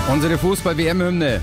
Unsere Fußball-WM-Hymne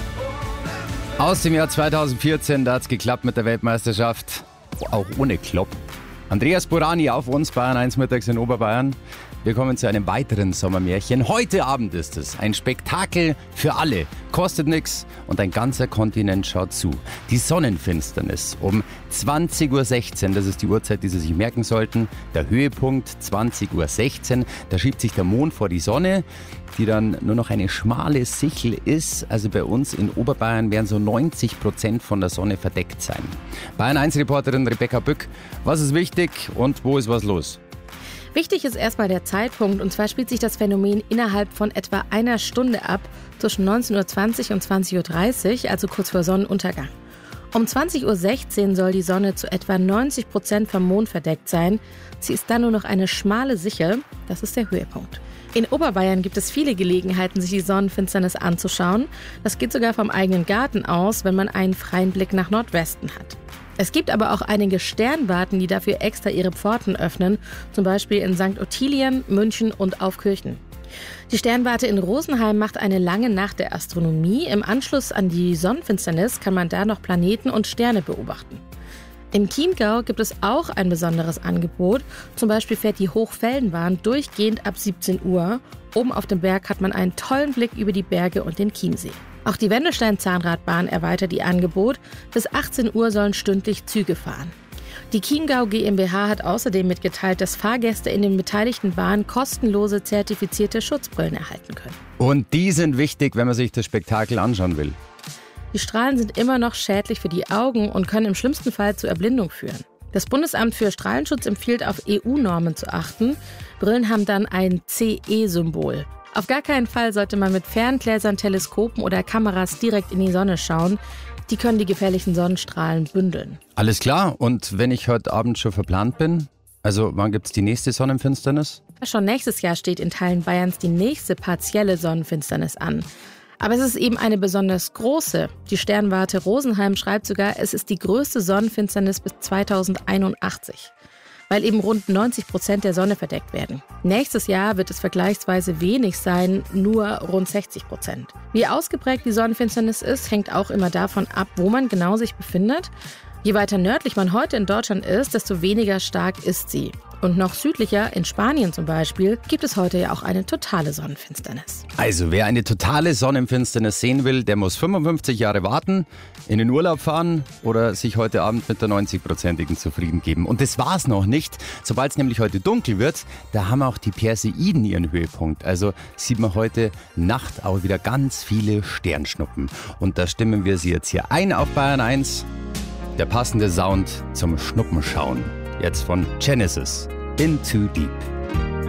aus dem Jahr 2014, da hat es geklappt mit der Weltmeisterschaft, auch ohne Klopp. Andreas Burani auf uns, Bayern 1 mittags in Oberbayern. Wir kommen zu einem weiteren Sommermärchen. Heute Abend ist es ein Spektakel für alle. Kostet nichts und ein ganzer Kontinent schaut zu. Die Sonnenfinsternis um 20.16 Uhr, das ist die Uhrzeit, die Sie sich merken sollten. Der Höhepunkt 20.16 Uhr, da schiebt sich der Mond vor die Sonne, die dann nur noch eine schmale Sichel ist. Also bei uns in Oberbayern werden so 90% von der Sonne verdeckt sein. Bayern 1-Reporterin Rebecca Bück, was ist wichtig und wo ist was los? Wichtig ist erstmal der Zeitpunkt, und zwar spielt sich das Phänomen innerhalb von etwa einer Stunde ab, zwischen 19.20 und 20.30 Uhr, also kurz vor Sonnenuntergang. Um 20.16 Uhr soll die Sonne zu etwa 90% vom Mond verdeckt sein. Sie ist dann nur noch eine schmale Sichel, das ist der Höhepunkt. In Oberbayern gibt es viele Gelegenheiten, sich die Sonnenfinsternis anzuschauen. Das geht sogar vom eigenen Garten aus, wenn man einen freien Blick nach Nordwesten hat. Es gibt aber auch einige Sternwarten, die dafür extra ihre Pforten öffnen, zum Beispiel in St. Ottilien, München und Aufkirchen. Die Sternwarte in Rosenheim macht eine lange Nacht der Astronomie. Im Anschluss an die Sonnenfinsternis kann man da noch Planeten und Sterne beobachten. Im Chiemgau gibt es auch ein besonderes Angebot. Zum Beispiel fährt die Hochfeldenbahn durchgehend ab 17 Uhr. Oben auf dem Berg hat man einen tollen Blick über die Berge und den Chiemsee. Auch die Wendelstein-Zahnradbahn erweitert ihr Angebot. Bis 18 Uhr sollen stündlich Züge fahren. Die Chiemgau GmbH hat außerdem mitgeteilt, dass Fahrgäste in den beteiligten Bahnen kostenlose zertifizierte Schutzbrillen erhalten können. Und die sind wichtig, wenn man sich das Spektakel anschauen will. Die Strahlen sind immer noch schädlich für die Augen und können im schlimmsten Fall zu Erblindung führen. Das Bundesamt für Strahlenschutz empfiehlt, auf EU-Normen zu achten. Brillen haben dann ein CE-Symbol. Auf gar keinen Fall sollte man mit Ferngläsern, Teleskopen oder Kameras direkt in die Sonne schauen. Die können die gefährlichen Sonnenstrahlen bündeln. Alles klar. Und wenn ich heute Abend schon verplant bin, also wann gibt es die nächste Sonnenfinsternis? Schon nächstes Jahr steht in Teilen Bayerns die nächste partielle Sonnenfinsternis an. Aber es ist eben eine besonders große. Die Sternwarte Rosenheim schreibt sogar, es ist die größte Sonnenfinsternis bis 2081. Weil eben rund 90% der Sonne verdeckt werden. Nächstes Jahr wird es vergleichsweise wenig sein, nur rund 60%. Wie ausgeprägt die Sonnenfinsternis ist, hängt auch immer davon ab, wo man genau sich befindet. Je weiter nördlich man heute in Deutschland ist, desto weniger stark ist sie. Und noch südlicher, in Spanien zum Beispiel, gibt es heute ja auch eine totale Sonnenfinsternis. Also wer eine totale Sonnenfinsternis sehen will, der muss 55 Jahre warten, in den Urlaub fahren oder sich heute Abend mit der 90%igen zufrieden geben. Und das war's noch nicht. Sobald es nämlich heute dunkel wird, da haben auch die Perseiden ihren Höhepunkt. Also sieht man heute Nacht auch wieder ganz viele Sternschnuppen. Und da stimmen wir sie jetzt hier ein auf Bayern 1. Der passende Sound zum Schnuppenschauen. Jetzt von Genesis, In Too Deep.